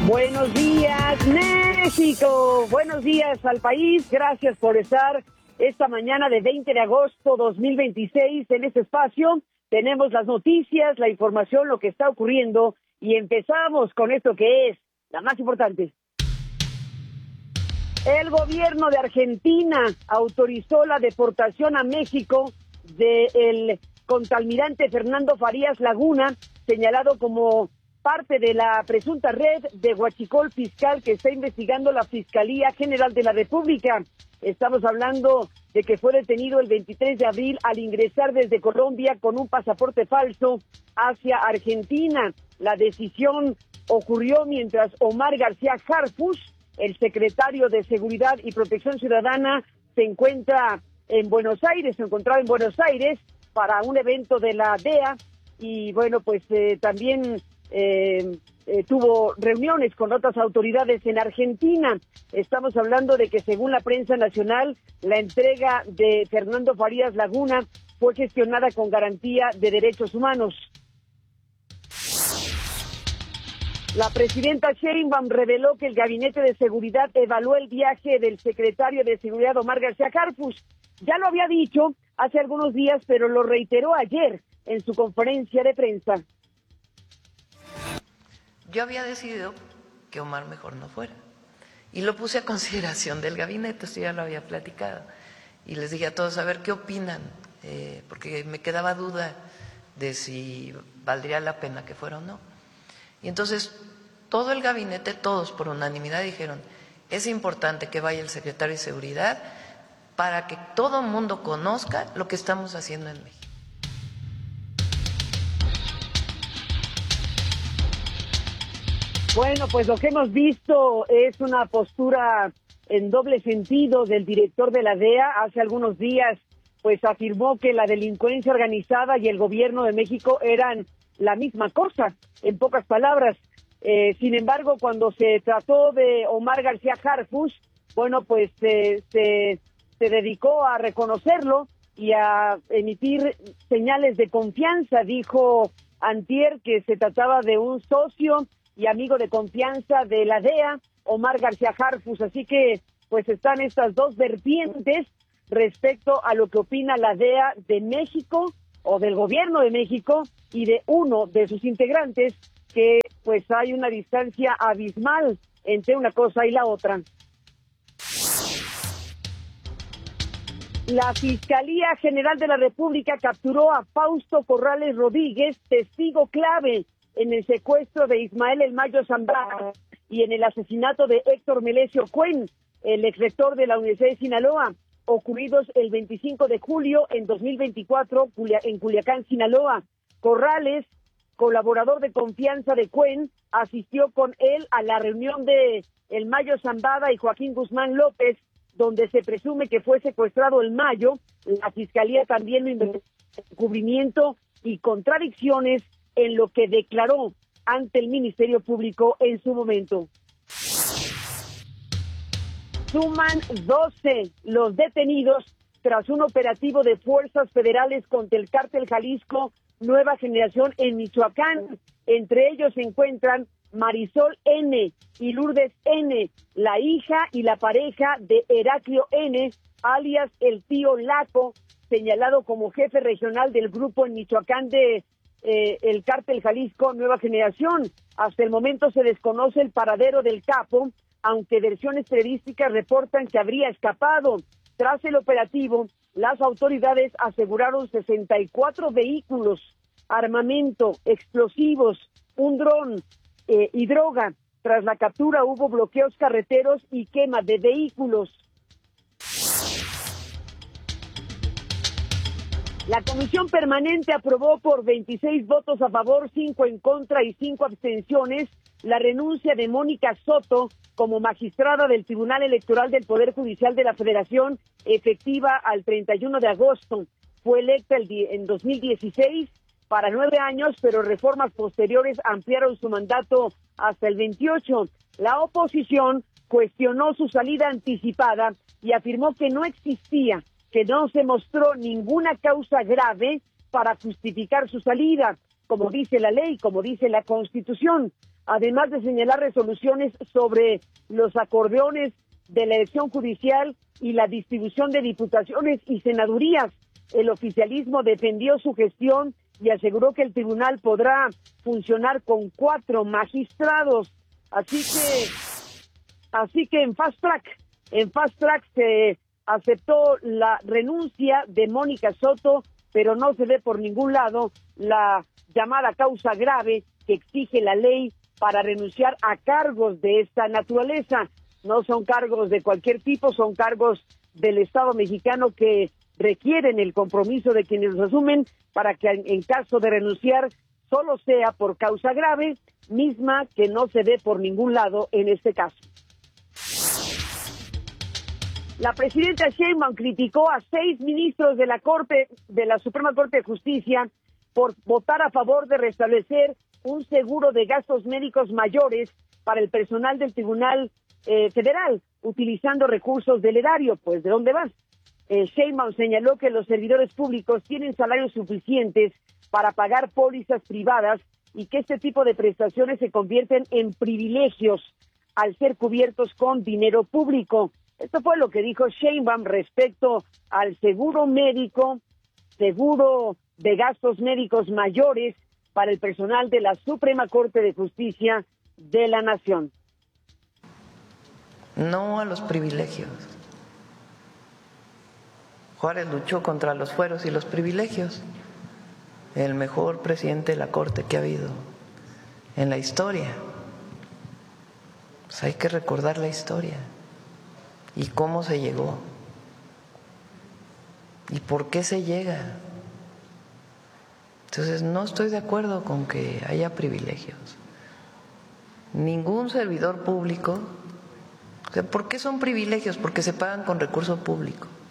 Buenos días, México. Buenos días al país. Gracias por estar esta mañana de 20 de agosto 2026 en este espacio. Tenemos las noticias, la información, lo que está ocurriendo y empezamos con esto que es la más importante. El gobierno de Argentina autorizó la deportación a México del contraalmirante Fernando Farías Laguna, señalado como parte de la presunta red de huachicol fiscal que está investigando la Fiscalía General de la República. Estamos hablando de que fue detenido el 23 de abril al ingresar desde Colombia con un pasaporte falso hacia Argentina. La decisión ocurrió mientras Omar García Harfuch, el secretario de Seguridad y Protección Ciudadana, se encontraba en Buenos Aires para un evento de la DEA y bueno, pues también tuvo reuniones con otras autoridades en Argentina. Estamos hablando de que según la prensa nacional, la entrega de Fernando Farías Laguna fue gestionada con garantía de derechos humanos. La presidenta Sheinbaum reveló que el Gabinete de Seguridad evaluó el viaje del secretario de Seguridad Omar García Harfuch. Ya lo había dicho hace algunos días, pero lo reiteró ayer en su conferencia de prensa. Yo había decidido que Omar mejor no fuera y lo puse a consideración del gabinete, esto ya lo había platicado, y les dije a todos, a ver qué opinan, porque me quedaba duda de si valdría la pena que fuera o no. Y entonces todo el gabinete, todos por unanimidad dijeron, es importante que vaya el secretario de Seguridad para que todo el mundo conozca lo que estamos haciendo en México. Bueno, pues lo que hemos visto es una postura en doble sentido del director de la DEA. Hace algunos días, pues afirmó que la delincuencia organizada y el gobierno de México eran la misma cosa, en pocas palabras. Sin embargo, cuando se trató de Omar García Harfuch, bueno, pues se dedicó a reconocerlo y a emitir señales de confianza. Dijo antier que se trataba de un socio y amigo de confianza de la DEA, Omar García Harfuch. Así que, pues están estas dos vertientes respecto a lo que opina la DEA de México o del gobierno de México y de uno de sus integrantes, que pues hay una distancia abismal entre una cosa y la otra. La Fiscalía General de la República capturó a Fausto Corrales Rodríguez, testigo clave en el secuestro de Ismael El Mayo Zambada y en el asesinato de Héctor Melesio Cuen, el exrector de la Universidad de Sinaloa, ocurridos el 25 de julio en 2024 en Culiacán, Sinaloa. Corrales, colaborador de confianza de Cuen, asistió con él a la reunión de El Mayo Zambada y Joaquín Guzmán López, donde se presume que fue secuestrado El Mayo. La Fiscalía también lo investigó en cubrimiento y contradicciones en lo que declaró ante el Ministerio Público en su momento. Suman 12 los detenidos tras un operativo de fuerzas federales contra el cártel Jalisco Nueva Generación en Michoacán. Entre ellos se encuentran Marisol N. y Lourdes N., la hija y la pareja de Heraclio N., alias el tío Laco, señalado como jefe regional del grupo en Michoacán de el cártel Jalisco Nueva Generación. Hasta el momento se desconoce el paradero del capo, aunque versiones periodísticas reportan que habría escapado. Tras el operativo, las autoridades aseguraron 64 vehículos, armamento, explosivos, un dron y droga. Tras la captura hubo bloqueos carreteros y quema de vehículos. La Comisión Permanente aprobó por 26 votos a favor, 5 en contra y 5 abstenciones la renuncia de Mónica Soto como magistrada del Tribunal Electoral del Poder Judicial de la Federación, efectiva al 31 de agosto. Fue electa en 2016 para 9 años, pero reformas posteriores ampliaron su mandato hasta el 28. La oposición cuestionó su salida anticipada y afirmó que no existía, que no se mostró ninguna causa grave para justificar su salida, como dice la ley, como dice la Constitución. además de señalar resoluciones sobre los acordeones de la elección judicial y la distribución de diputaciones y senadurías. El oficialismo defendió su gestión y aseguró que el tribunal podrá funcionar con 4 magistrados. Así que en fast track se aceptó la renuncia de Mónica Soto, pero no se ve por ningún lado la llamada causa grave que exige la ley para renunciar a cargos de esta naturaleza. No son cargos de cualquier tipo, son cargos del Estado mexicano que requieren el compromiso de quienes los asumen para que en caso de renunciar solo sea por causa grave, misma que no se ve por ningún lado en este caso. La presidenta Sheinbaum criticó a 6 ministros de la Suprema Corte de Justicia por votar a favor de restablecer un seguro de gastos médicos mayores para el personal del Tribunal Federal, utilizando recursos del erario. Pues, ¿de dónde vas? Sheinbaum señaló que los servidores públicos tienen salarios suficientes para pagar pólizas privadas y que este tipo de prestaciones se convierten en privilegios al ser cubiertos con dinero público. Esto fue lo que dijo Sheinbaum respecto al seguro médico, seguro de gastos médicos mayores para el personal de la Suprema Corte de Justicia de la Nación. No a los privilegios. Juárez luchó contra los fueros y los privilegios. El mejor presidente de la Corte que ha habido en la historia. Pues hay que recordar la historia y cómo se llegó y por qué se llega. Entonces no estoy de acuerdo con que haya privilegios. Ningún servidor público. ¿Por qué son privilegios? Porque se pagan con recurso público.